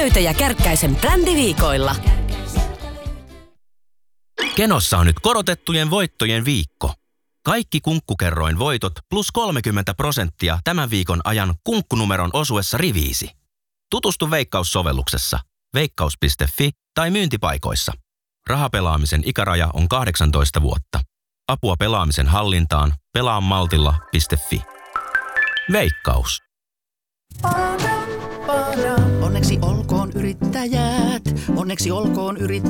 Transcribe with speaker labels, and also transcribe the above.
Speaker 1: Pöytä ja Kärkkäisen brändiviikoilla.
Speaker 2: Kenossa on nyt korotettujen voittojen viikko. Kaikki Kunkkukerroin voitot plus 30% tämän viikon ajan kunkkunumeron osuessa riviisi. Tutustu Veikkaus-sovelluksessa, veikkaus.fi tai myyntipaikoissa. Rahapelaamisen ikäraja on 18 vuotta. Apua pelaamisen hallintaan pelaamaltilla.fi. Veikkaus.
Speaker 3: Onneksi olkoon yrittäjät, onneksi olkoon yrittäjät.